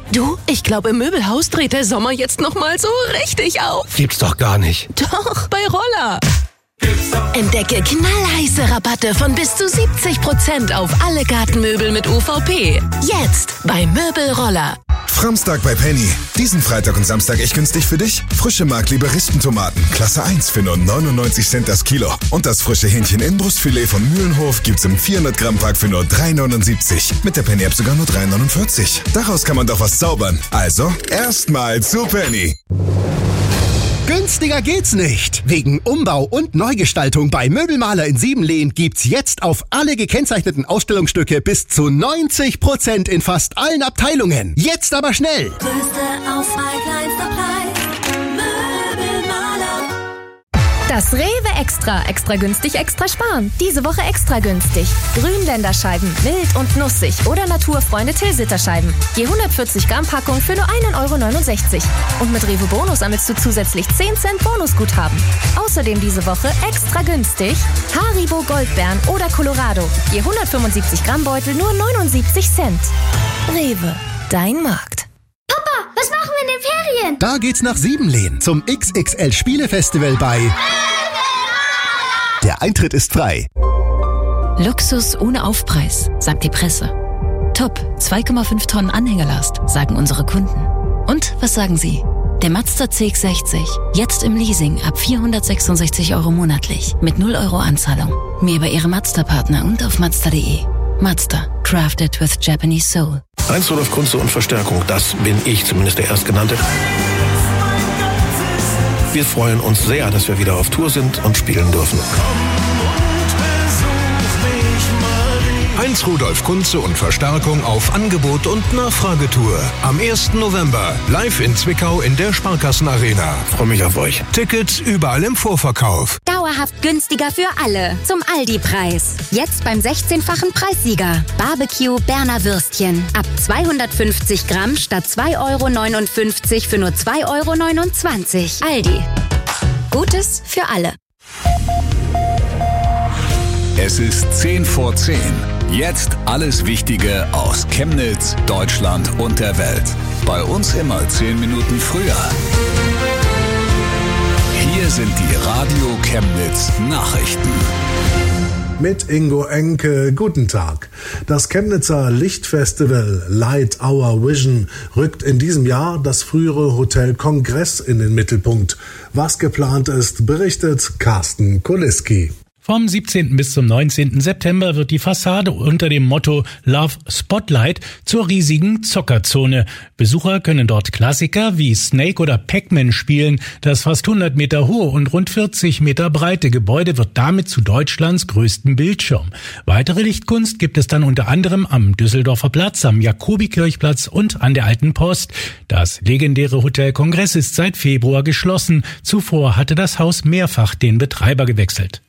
Du, ich glaube, im Möbelhaus dreht der Sommer jetzt nochmal so richtig auf. Gibt's doch gar nicht. Doch, bei Roller. Entdecke knallheiße Rabatte von bis zu 70% auf alle Gartenmöbel mit UVP. Jetzt bei Möbelroller. Framstag bei Penny. Diesen Freitag und Samstag echt günstig für dich. Frische Markliebe Rispentomaten, Klasse 1 für nur 99 Cent das Kilo. Und das frische Hähnchen-Innenbrustfilet von Mühlenhof gibt's im 400 Gramm Pack für nur 3,79. Mit der Penny-App sogar nur 3,49. Daraus kann man doch was zaubern. Also, erstmal zu Penny. Günstiger geht's nicht. Wegen Umbau und Neugestaltung bei Möbelmaler in Siebenlehn gibt's jetzt auf alle gekennzeichneten Ausstellungsstücke bis zu 90% in fast allen Abteilungen. Jetzt aber schnell! Größte Auswahl, kleinster Preis. Möbelmaler. Das Rewe Extra. Extra günstig, extra sparen. Diese Woche extra günstig. Grünländerscheiben, mild und nussig oder Naturfreunde Tilsiterscheiben. Je 140 Gramm Packung für nur 1,69 €. Und mit Rewe Bonus ermittelst du zusätzlich 10 Cent Bonusguthaben. Außerdem diese Woche extra günstig Haribo Goldbeeren oder Colorado. Je 175 Gramm Beutel nur 79 Cent. Rewe, dein Markt. Papa, was machen wir in den Ferien? Da geht's nach Siebenlehn zum XXL Spielefestival bei... Der Eintritt ist frei. Luxus ohne Aufpreis, sagt die Presse. Top, 2,5 Tonnen Anhängerlast, sagen unsere Kunden. Und was sagen Sie? Der Mazda CX-60, jetzt im Leasing ab 466 € monatlich, mit 0 € Anzahlung. Mehr über Ihre Mazda-Partner und auf Mazda.de. Mazda, crafted with Japanese soul. Heinz Rudolf Kunze und Verstärkung, das bin ich, zumindest der Erstgenannte. Wir freuen uns sehr, dass wir wieder auf Tour sind und spielen dürfen. Heinz Rudolf Kunze und Verstärkung auf Angebot und Nachfragetour. Am 1. November live in Zwickau in der Sparkassenarena. Freue mich auf euch. Tickets überall im Vorverkauf. Dauerhaft günstiger für alle. Zum Aldi-Preis. Jetzt beim 16-fachen Preissieger. Barbecue Berner Würstchen. Ab 250 Gramm statt 2,59 € für nur 2,29 €. Aldi. Gutes für alle. Es ist 10 vor 10. Jetzt alles Wichtige aus Chemnitz, Deutschland und der Welt. Bei uns immer 10 Minuten früher. Hier sind die Radio Chemnitz Nachrichten. Mit Ingo Enke, guten Tag. Das Chemnitzer Lichtfestival Light Our Vision rückt in diesem Jahr das frühere Hotel Kongress in den Mittelpunkt. Was geplant ist, berichtet Carsten Koliski. Vom 17. bis zum 19. September wird die Fassade unter dem Motto Love Spotlight zur riesigen Zockerzone. Besucher können dort Klassiker wie Snake oder Pac-Man spielen. Das fast 100 Meter hohe und rund 40 Meter breite Gebäude wird damit zu Deutschlands größtem Bildschirm. Weitere Lichtkunst gibt es dann unter anderem am Düsseldorfer Platz, am Jakobikirchplatz und an der Alten Post. Das legendäre Hotel Kongress ist seit Februar geschlossen. Zuvor hatte das Haus mehrfach den Betreiber gewechselt.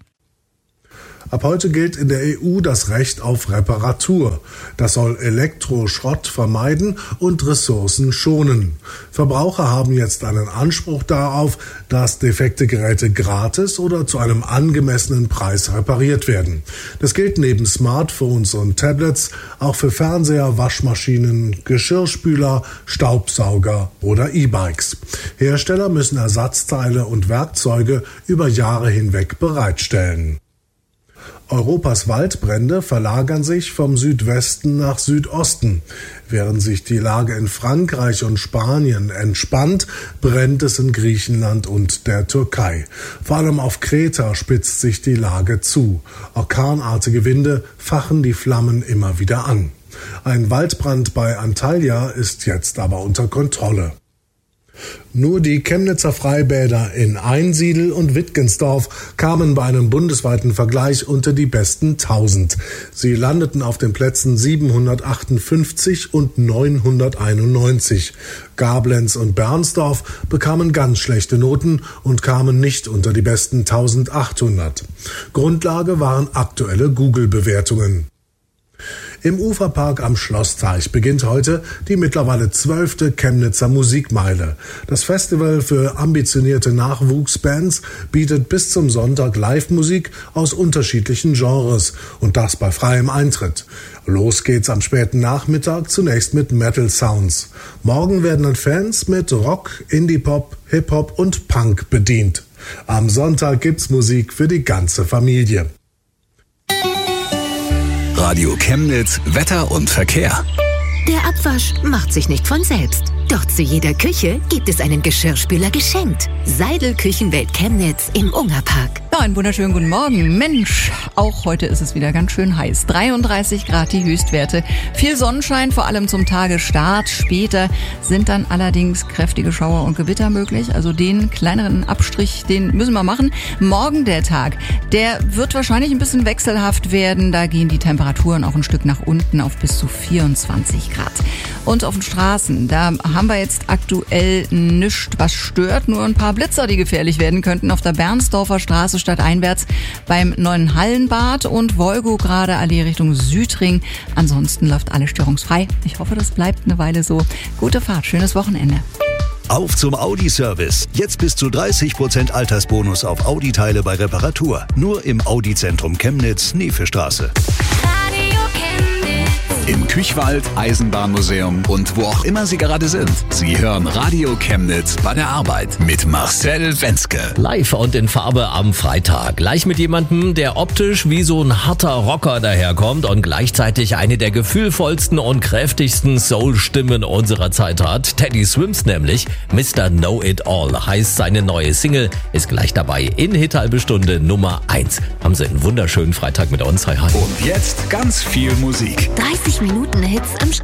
Ab heute gilt in der EU das Recht auf Reparatur. Das soll Elektroschrott vermeiden und Ressourcen schonen. Verbraucher haben jetzt einen Anspruch darauf, dass defekte Geräte gratis oder zu einem angemessenen Preis repariert werden. Das gilt neben Smartphones und Tablets auch für Fernseher, Waschmaschinen, Geschirrspüler, Staubsauger oder E-Bikes. Hersteller müssen Ersatzteile und Werkzeuge über Jahre hinweg bereitstellen. Europas Waldbrände verlagern sich vom Südwesten nach Südosten. Während sich die Lage in Frankreich und Spanien entspannt, brennt es in Griechenland und der Türkei. Vor allem auf Kreta spitzt sich die Lage zu. Orkanartige Winde fachen die Flammen immer wieder an. Ein Waldbrand bei Antalya ist jetzt aber unter Kontrolle. Nur die Chemnitzer Freibäder in Einsiedel und Wittgensdorf kamen bei einem bundesweiten Vergleich unter die besten 1000. Sie landeten auf den Plätzen 758 und 991. Gablenz und Bernsdorf bekamen ganz schlechte Noten und kamen nicht unter die besten 1800. Grundlage waren aktuelle Google-Bewertungen. Im Uferpark am Schlossteich beginnt heute die mittlerweile 12. Chemnitzer Musikmeile. Das Festival für ambitionierte Nachwuchsbands bietet bis zum Sonntag Live-Musik aus unterschiedlichen Genres und das bei freiem Eintritt. Los geht's am späten Nachmittag zunächst mit Metal-Sounds. Morgen werden dann Fans mit Rock, Indie-Pop, Hip-Hop und Punk bedient. Am Sonntag gibt's Musik für die ganze Familie. Radio Chemnitz, Wetter und Verkehr. Der Abwasch macht sich nicht von selbst. Doch zu jeder Küche gibt es einen Geschirrspüler geschenkt. Seidel Küchenwelt Chemnitz im Ungerpark. Ja, einen wunderschönen guten Morgen. Mensch, auch heute ist es wieder ganz schön heiß. 33 Grad die Höchstwerte. Viel Sonnenschein, vor allem zum Tagesstart. Später sind dann allerdings kräftige Schauer und Gewitter möglich. Also den kleineren Abstrich, den müssen wir machen. Morgen der Tag, der wird wahrscheinlich ein bisschen wechselhaft werden. Da gehen die Temperaturen auch ein Stück nach unten auf bis zu 24 Grad. Und auf den Straßen, da haben wir jetzt aktuell nichts, was stört. Nur ein paar Blitzer, die gefährlich werden könnten. Auf der Bernsdorfer Straße stadteinwärts beim neuen Hallenbad und Wolgograde Allee Richtung Südring. Ansonsten läuft alles störungsfrei. Ich hoffe, das bleibt eine Weile so. Gute Fahrt, schönes Wochenende. Auf zum Audi-Service. Jetzt bis zu 30% Altersbonus auf Audi-Teile bei Reparatur. Nur im Audi-Zentrum Chemnitz, Nefestraße. Im Küchwald, Eisenbahnmuseum und wo auch immer Sie gerade sind. Sie hören Radio Chemnitz bei der Arbeit mit Marcel Wenzke. Live und in Farbe am Freitag. Gleich mit jemandem, der optisch wie so ein harter Rocker daherkommt und gleichzeitig eine der gefühlvollsten und kräftigsten Soul-Stimmen unserer Zeit hat. Teddy Swims nämlich. Mr. Know It All heißt seine neue Single. Ist gleich dabei in Hit-Halbe Stunde Nummer 1. Haben Sie einen wunderschönen Freitag mit uns. Hi, hi. Und jetzt ganz viel Musik. 30 Minuten Hits am Stück.